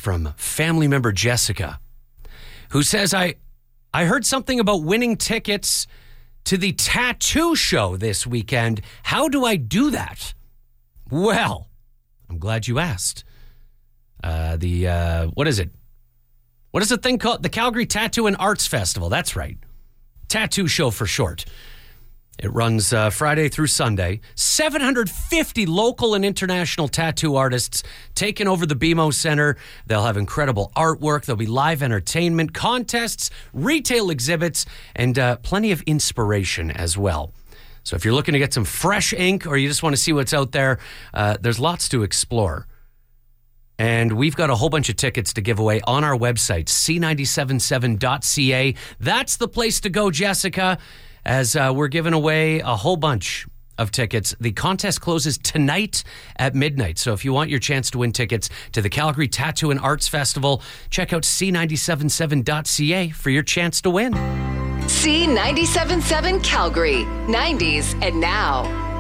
from family member Jessica, who says, I heard something about winning tickets to the tattoo show this weekend. How do I do that? Well, I'm glad you asked. What is it? What is the thing called? The Calgary Tattoo and Arts Festival. That's right. Tattoo show for short. It runs Friday through Sunday. 750 local and international tattoo artists taking over the BMO Centre. They'll have incredible artwork. There'll be live entertainment, contests, retail exhibits, and plenty of inspiration as well. So if you're looking to get some fresh ink or you just want to see what's out there, there's lots to explore. And we've got a whole bunch of tickets to give away on our website, c977.ca. That's the place to go, Jessica, as we're giving away a whole bunch of tickets. The contest closes tonight at midnight. So if you want your chance to win tickets to the Calgary Tattoo and Arts Festival, check out c977.ca for your chance to win. C977 Calgary, 90s and now.